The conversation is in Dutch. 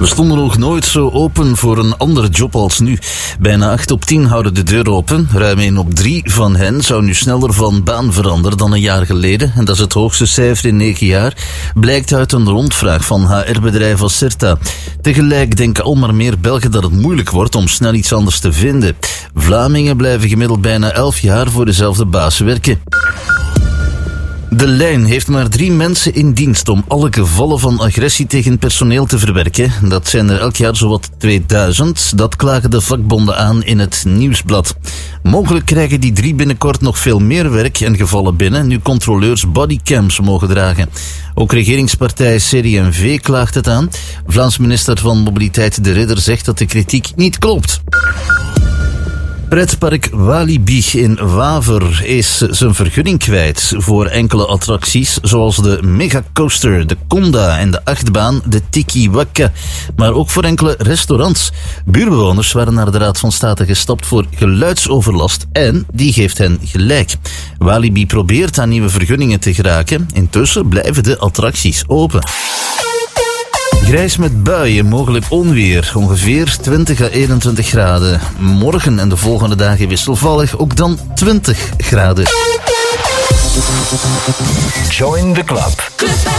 We stonden nog nooit zo open voor een andere job als nu. Bijna 8 op 10 houden de deur open. Ruim 1 op 3 van hen zou nu sneller van baan veranderen dan een jaar geleden. En dat is het hoogste cijfer in 9 jaar. Blijkt uit een rondvraag van HR-bedrijf Acerta. Tegelijk denken al maar meer Belgen dat het moeilijk wordt om snel iets anders te vinden. Vlamingen blijven gemiddeld bijna 11 jaar voor dezelfde baas werken. De Lijn heeft maar 3 mensen in dienst om alle gevallen van agressie tegen personeel te verwerken. Dat zijn er elk jaar zowat 2000. Dat klagen de vakbonden aan in het Nieuwsblad. Mogelijk krijgen die 3 binnenkort nog veel meer werk en gevallen binnen, nu controleurs bodycams mogen dragen. Ook regeringspartij CD&V klaagt het aan. Vlaams minister van Mobiliteit De Ridder zegt dat de kritiek niet klopt. Pretpark Walibi in Waver is zijn vergunning kwijt voor enkele attracties, zoals de Megacoaster, de Conda en de achtbaan, de Tiki Waka. Maar ook voor enkele restaurants. Buurbewoners waren naar de Raad van State gestapt voor geluidsoverlast en die geeft hen gelijk. Walibi probeert aan nieuwe vergunningen te geraken. Intussen blijven de attracties open. Grijs met buien, mogelijk onweer, ongeveer 20 à 21 graden. Morgen en de volgende dagen wisselvallig, ook dan 20 graden. Join the club.